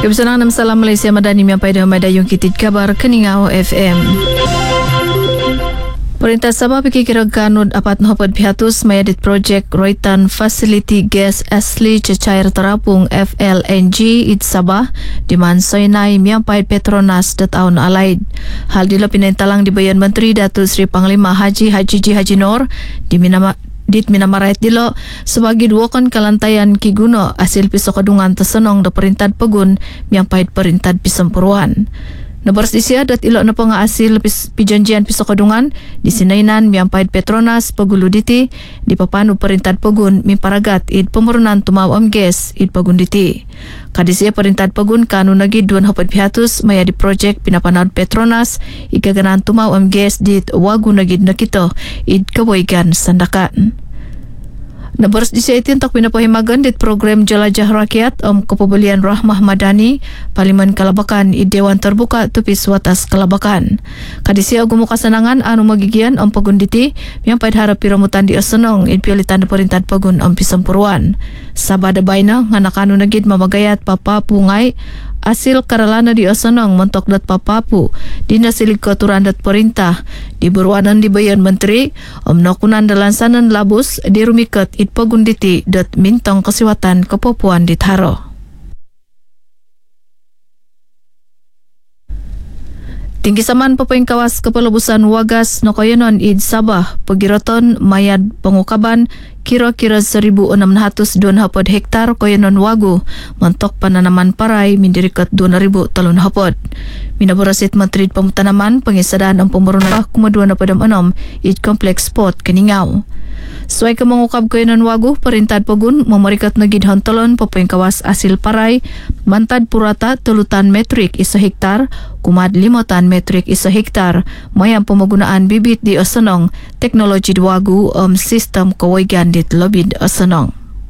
Kebesaran nam salam Malaysia Madani miampai dah madayung kitid kabar Keningau FM. Perintah Sabah fikir kira kanun apat nohopad pihatus mayadit projek Roitan Facility Gas Asli Cecair Terapung FLNG id Sabah di Mansoinai miampai Petronas datahun alaid. Hal dilo pinentalang dibayan Menteri Datuk Seri Panglima Haji Nur di Minamarait dilo sebagai duakan kalantaian Kiguno hasil pisokadungan tersenong da perintah pegun miampai perintah pisempuruan. Nabaras isya dat ilok na pang-aasil pijanjian pisokadungan di Sinainan miampai Petronas paguluditi di papanu perintah pegun miparagat id pemerunan tumawam gas id pagun diti. Kadisiya perintah pegun kanun lagi 2 pihatus maya di projek pinapanad Petronas ikaganan tumawam gas di wagu nagid nakito id kaboygan sandakan. Nabaras disya itin tak pinapahimagan dit program Jelajah Rakyat Kepabalian Rahmah Madani Parlimen Kalabakan i Dewan Terbuka Tupis Watas Kalabakan. Kadisiya gumuka sanangan anu magigian pagunditi yang paid harap piramutan di asenong i pialitan perintah pagun pisempuruan. Sabada bayna nganakanu nagid mamagayat papapu ngai asil karalana di asenong mentok dat papapu di nasilig keaturan dat perintah di beruanan dibayan menteri nakunan dalansanan labus di rumikat it pagunditi dat mintong kesiwatan kepopuan di Taro. Tinggi saman papaing kawas kepelabusan wagas nokoyonon id Sabah pagiraton mayad pengukaban kira-kira 1,600 hektar koyonon wagu mentok pananaman parai mindirikat 2,000 talun hapod. Minabarasit Menteri Pemutanaman pengisadaan ang pemerunah kumaduan na padam anom id kompleks spot Keningau. Suai ke mengukap koyonon wagu, perintah pegun memerikat negid hontalon papaing kawas asil parai mantad purata telutan metrik isa hektar kumad 5 tan metrik isa hektar mayang pemagunaan bibit di asenong teknologi wagu sistem kawigan di lobid asenong.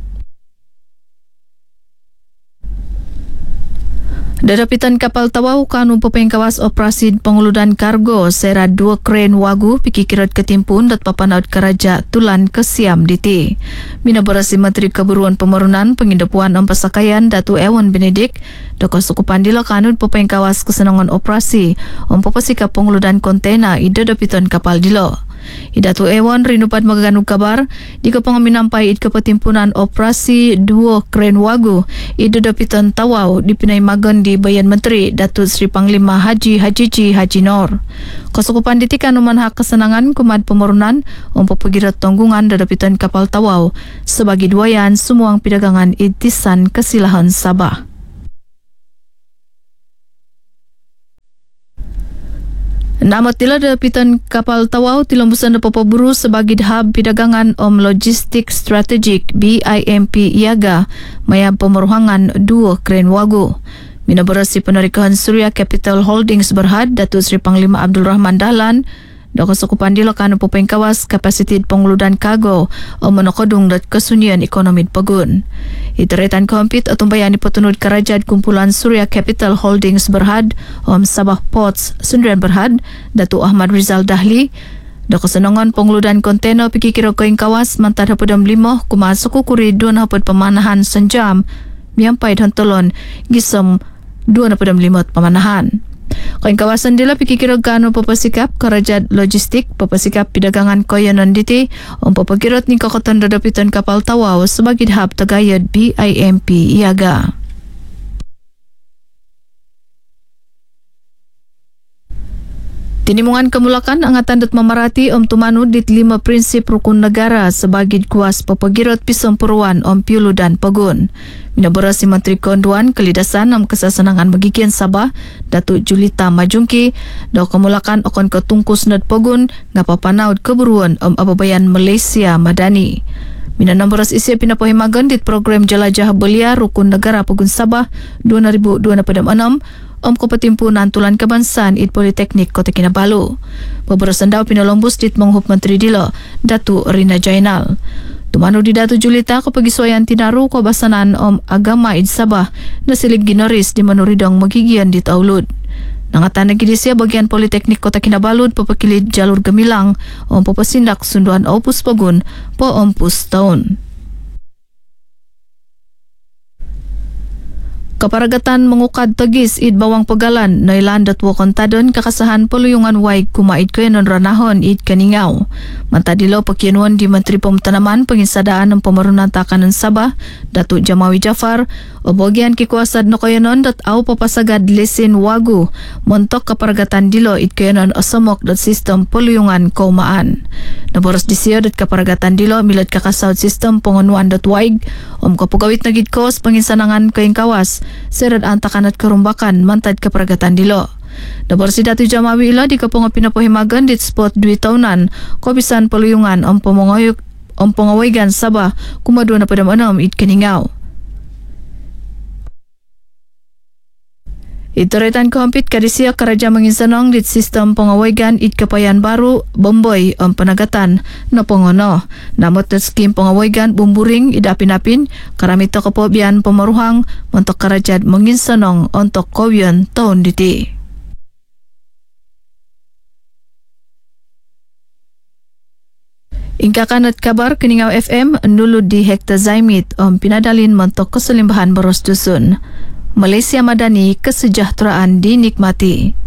Dadapitan kapal tawau kanun papaing kawas operasi penguludan kargo sera 2 kren wagu pikikirat ketimpun dat papanaut karaja tulan ke Siam diti. Minabarasi Menteri Keburuan Pemerunan Pengindapuan Pesakaian Datu Ewan Benedik doko sukupan dila kanun papaing kawas kesenangan operasi papasika penguludan kontena i dadapitan kapal dilo. Idatu Ewan rinupat magaganu kabar di kepengaminampai id kepetimpunan operasi 2 kren wagu id dapitan tawau dipinai magan di bayan Menteri Datuk Seri Panglima Haji Nur. Kesukupan ditikan umanhak kesenangan kumad pemerunan pagirat tonggungan dadapitan kapal tawau sebagai duayan sumuang pidagangan itisan kesilahan Sabah. Nama tila dapitan kapal tawau tilambusan dapapa buru sebagai hub pidagangan logistik strategik BIMP Iaga maya pemeruhangan 2 kren wagu. Minabarasi penarikahan Surya Capital Holdings Berhad Datuk Seri Panglima Abdul Rahman Dahlan doko sukupan dilo kanu papaing kawas kapasiti penguludan kargo menokodung dat kesunyian ekonomi pegun. Iteretan kompit atau bayani petunut kerajaan kumpulan Surya Capital Holdings Berhad Sabah Ports Sundian Berhad Datuk Ahmad Rizal Dahli doko senongan penguludan kontena pikikira koing kawas mantad hapudam 5 kuma sukukuri 2 hapud pemanahan senjam miampai hontolon gisem 2 hapudam 5 pemanahan. Koin kawasan dila pikikira gano papasikap kerajaan logistik papasikap pidagangan koyonon diti papagirot ni kakotan dadapitan kapal tawau sebagai hub tagayad BIMP Iaga. Tinimungan kemulakan angatan dat memerati tumanu dit 5 prinsip rukun negara sebagai kuas papagirot pisempuruan piulu dan pegun. Minabarasi Menteri Konduan Kelidasan kesasenangan magigian Sabah Datuk Julita Majungki do kemulakan okon ketungkus nad pegun ngapapanaud keburuan ababayan Malaysia Madani. Mina nambaras isi pinapahimagan dit program Jelajah Belia Rukun Negara Pegun Sabah 2026 kepetimpunan tulan kebangsaan id Politeknik Kota Kinabalu. Pemberasan daw pinolombus dit menghup Menteri Dilo Datu Rina Jainal. Tumanu di Datu Julita kepagisoyan tinaru kebasanan agama id Sabah nasilig ginaris di manuridong magigian di Taulud. Nangatan nagidisya bagian Politeknik Kota Kinabalu papakilid jalur gemilang papasindak sunduan opus pagun po ompus taon. Kaparagatan mengukad tagis id bawang pagalan na ilandat wo kontadon kakasahan peluyungan waig kumait ko yanon ranahon id kaningaw. Mantadilo pakianuan di Menteri Pemtanaman pengisadaan ng pemarunan takanan Sabah, Datuk Jamawi Jafar, obogian kikuasad no kayanon dat au papasagad lesin wagu montok kaparagatan dilo id kayanon osomok dat sistem peluyungan kaumaan. Naboros disiyo dat kaparagatan dilo milat kakasawd sistem pengunuan dat waig kapugawit na gidkos penginsanangan kaing kawas serad antakan at karumbakan mantad kaparagatan dilo. Naboros si Datuk Jamawi ila di kapong pinapahimagan dit spot 2 tahunan kobisan peluyungan ang pangawigan Sabah kumadu na padamanom id kaningaw. Itoretan kompit kadisiya karaja manginsanong dit sistem pengawigan id kapayan baru bomboy ang panagatan na pongono. Namot na skim pengawigan bumburing id apin-apin karamito kapobian pemaruhang montok karajad manginsanong ontok kawyan tahun diti. Ingkakan at kabar Kaningaw FM nulod di Hekta Zaimit ang pinadalin montok kasalimbahan Baros Dusun. Malaysia Madani, kesejahteraan dinikmati.